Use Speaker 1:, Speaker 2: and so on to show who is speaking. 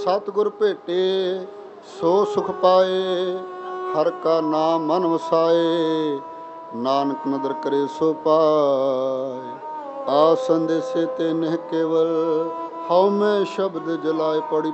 Speaker 1: ਸਤਿਗੁਰ ਭੇਟੇ ਸੋ ਸੁਖ ਪਾਏ, ਹਰ ਕਾ ਨਾਮ ਮਨ ਵਸਾਏ, ਨਾਨਕ ਨਦਰ ਕਰੇ ਸੋ ਪਾਏ। ਆ ਸੰਦੇਸੇ ਤੇ ਨਹਿ ਕੇਵਲ ਹਉ ਮੈਂ ਸ਼ਬਦ ਜਲਾਏ। ਪੌੜੀ